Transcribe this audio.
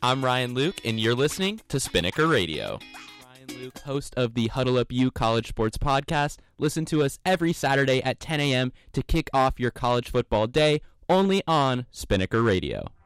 I'm Ryan Luke, and you're listening to Spinnaker Radio. Ryan Luke, host of the Huddle Up U College Sports Podcast. Listen to us every Saturday at 10 a.m. to kick off your college football day, only on Spinnaker Radio.